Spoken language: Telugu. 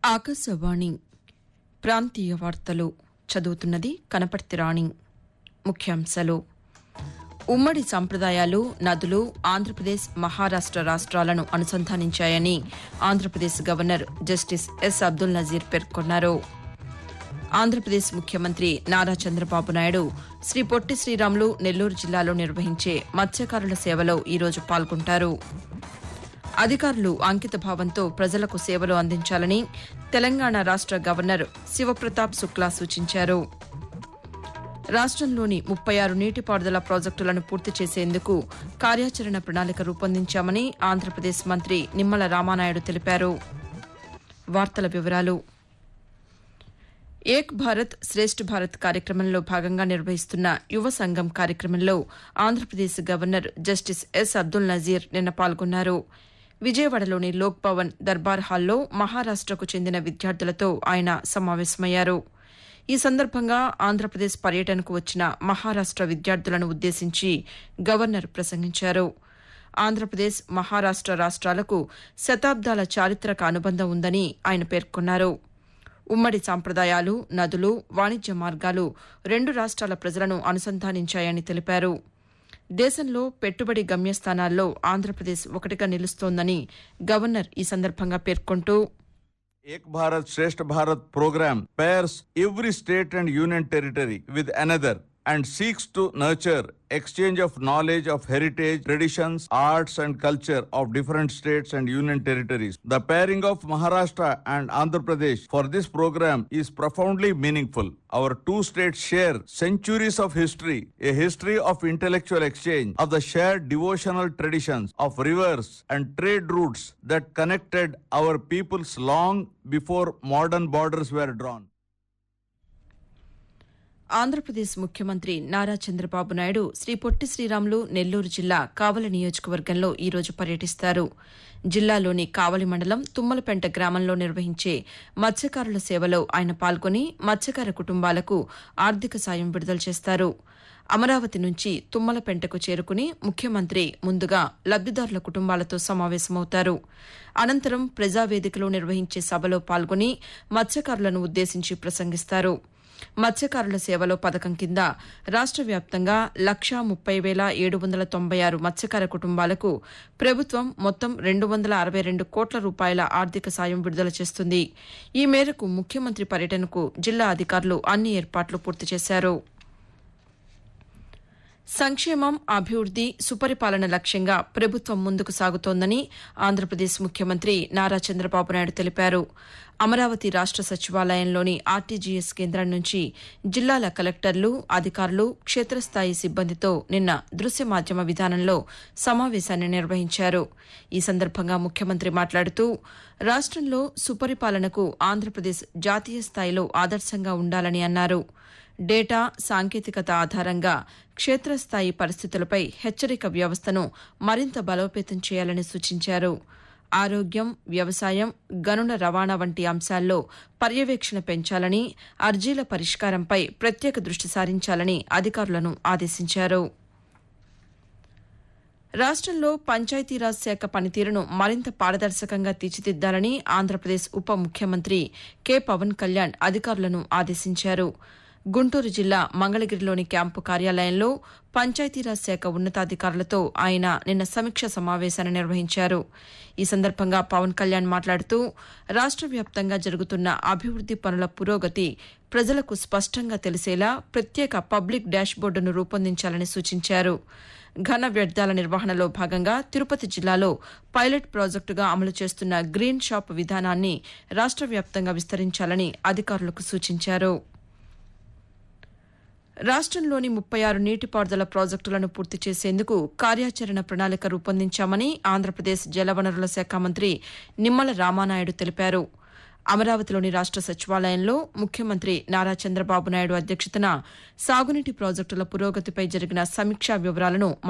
ఆకాశవాణి ప్రాంతీయ వార్తలు చదువుతున్నది కనపర్తి రాణి. ముఖ్యాంశాలు: ఉమ్మడి సంప్రదాయాలు, నదులు ఆంధ్రప్రదేశ్, మహారాష్ట రాష్ట్రాలను అనుసంధానించాయని Andhra Pradesh governor justice yes Abdul Nazir పేర్కొన్నారు. ఆంధ్రప్రదేశ్ ముఖ్యమంత్రి నారా చంద్రబాబు నాయుడు శ్రీ పొట్టి శ్రీరాములు నెల్లూరు జిల్లాలో నిర్వహించే మత్స్యకారుల సేవలో ఈరోజు పాల్గొంటారు. అధికారులు అంకితభావంతో ప్రజలకు సేవలు అందించాలని తెలంగాణ రాష్ట గవర్నర్ శివప్రతాప్ శుక్లా సూచించారు. రాష్టంలోని 36 నీటిపారుదల ప్రాజెక్టులను పూర్తి చేసేందుకు కార్యాచరణ ప్రణాళిక రూపొందించామని ఆంధ్రప్రదేశ్ మంత్రి నిమ్మల రామానాయుడు తెలిపారు. వార్తల వివరాలు: ఏక్ భారత్ శ్రేష్ఠ్ భారత్ కార్యక్రమంలో భాగంగా నిర్వహిస్తున్న యువ సంఘం కార్యక్రమంలో Andhra Pradesh governor justice yes Abdul Nazir నిన్న పాల్గొన్నారు. విజయవాడలోని లోక్ భవన్ దర్బార్ హాల్లో మహారాష్టకు చెందిన విద్యార్థులతో ఆయన సమావేశమయ్యారు. ఈ సందర్భంగా ఆంధ్రప్రదేశ్ పర్యటనకు వచ్చిన మహారాష్ట విద్యార్థులను ఉద్దేశించి గవర్నర్ ప్రసంగించారు. ఆంధ్రప్రదేశ్, మహారాష్ట రాష్ట్రాలకు శతాబ్దాల చారిత్రక అనుబంధం ఉందని ఆయన పేర్కొన్నారు. ఉమ్మడి సంప్రదాయాలు, నదులు, వాణిజ్య మార్గాలు రెండు రాష్ట్రాల ప్రజలను అనుసంధానించాయని తెలిపారు. దేశంలో పెట్టుబడి గమ్యస్థానాల్లో ఆంధ్రప్రదేశ్ ఒకటిగా నిలుస్తోందని గవర్నర్ ఈ సందర్భంగా పేర్కొంటూ, Ek Bharat Shresth Bharat program pairs every state and union territory with another and seeks to nurture exchange of knowledge of heritage, traditions, arts and culture of different states and union territories. The pairing of Maharashtra and Andhra Pradesh for this program is profoundly meaningful. Our two states share centuries of history, a history of intellectual exchange, of the shared devotional traditions, of rivers and trade routes that connected our peoples long before modern borders were drawn. Andhra Pradesh ముఖ్యమంత్రి నారా చంద్రబాబు నాయుడు శ్రీ పొట్టి శ్రీరాములు నెల్లూరు జిల్లా కావలి నియోజకవర్గంలో ఈరోజు పర్యటిస్తారు. జిల్లాలోని కావలి మండలం తుమ్మలపెంట గ్రామంలో నిర్వహించే మత్స్యకారుల సేవలో ఆయన పాల్గొని మత్స్యకార కుటుంబాలకు ఆర్థిక సాయం విడుదల చేస్తారు. అమరావతి నుంచి తుమ్మలపెంటకు చేరుకుని ముఖ్యమంత్రి ముందుగా లబ్దిదారుల కుటుంబాలతో సమావేశమవుతారు. అనంతరం ప్రజావేదికలో నిర్వహించే సభలో పాల్గొని మత్స్యకారులను ఉద్దేశించి ప్రసంగిస్తారు. మత్స్యకారుల సేవలో పథకం కింద రాష్ట్ర వ్యాప్తంగా 1,30,796 మత్స్యకార కుటుంబాలకు ప్రభుత్వం మొత్తం 262 కోట్ల రూపాయల ఆర్థిక సాయం విడుదల చేస్తుంది. ఈ మేరకు ముఖ్యమంత్రి పర్యటనకు జిల్లా అధికారులు అన్ని ఏర్పాట్లు పూర్తి చేశారు. సంక్షేమం, అభివృద్ది, సుపరిపాలన లక్ష్యంగా ప్రభుత్వం ముందుకు సాగుతోందని ఆంధ్రప్రదేశ్ ముఖ్యమంత్రి నారా చంద్రబాబు నాయుడు తెలిపారు. అమరావతి రాష్ట సచివాలయంలోని ఆర్టీజీఎస్ కేంద్రం నుంచి జిల్లాల కలెక్టర్లు, అధికారులు, క్షేత్రస్థాయి సిబ్బందితో నిన్న దృశ్య మాధ్యమ విధానంలో సమావేశాన్ని నిర్వహించారు. ఈ సందర్భంగా ముఖ్యమంత్రి మాట్లాడుతూ, రాష్టంలో సుపరిపాలనకు ఆంధ్రప్రదేశ్ జాతీయ స్థాయిలో ఆదర్శంగా ఉండాలని అన్నారు. డేటా, సాంకేతికత ఆధారంగా క్షేత్రస్థాయి పరిస్థితులపై హెచ్చరిక వ్యవస్థను మరింత బలోపేతం చేయాలని సూచించారు. ఆరోగ్యం, వ్యవసాయం, గనుల రవాణా వంటి అంశాల్లో పర్యవేక్షణ పెంచాలని, అర్జీల పరిష్కారంపై ప్రత్యేక దృష్టి సారించాలని అధికారులను ఆదేశించారు. రాష్టంలో పంచాయతీరాజ్ శాఖ పనితీరును మరింత పారదర్శకంగా తీర్చిదిద్దాలని ఆంధ్రప్రదేశ్ ఉప ముఖ్యమంత్రి కె పవన్ కళ్యాణ్ అధికారులను ఆదేశించారు. గుంటూరు జిల్లా మంగళగిరిలోని క్యాంపు కార్యాలయంలో పంచాయతీరాజ్ శాఖ ఉన్నతాధికారులతో ఆయన నిన్న సమీక్ష సమావేశాన్ని నిర్వహించారు. ఈ సందర్భంగా పవన్ కళ్యాణ్ మాట్లాడుతూ, రాష్ట వ్యాప్తంగా జరుగుతున్న అభివృద్ది పనుల పురోగతి ప్రజలకు స్పష్టంగా తెలిసేలా ప్రత్యేక పబ్లిక్ డాష్బోర్డును రూపొందించాలని సూచించారు. ఘన వ్యర్థాల నిర్వహణలో భాగంగా తిరుపతి జిల్లాలో పైలట్ ప్రాజెక్టుగా అమలు చేస్తున్న గ్రీన్ షాప్ విధానాన్ని రాష్ట వ్యాప్తంగా విస్తరించాలని అధికారులకు సూచించారు. రాష్టంలోని 36 నీటిపారుదల ప్రాజెక్టులను పూర్తి చేసేందుకు కార్యాచరణ ప్రణాళిక రూపొందించామని ఆంధ్రప్రదేశ్ జలవనరుల శాఖ మంత్రి నిమ్మల రామానాయుడు తెలిపారు. అమరావతిలోని రాష్ట సచివాలయంలో ముఖ్యమంత్రి నారా చంద్రబాబు నాయుడు అధ్యక్షతన సాగునీటి ప్రాజెక్టుల పురోగతిపై జరిగిన సమీక్షా వివరాలను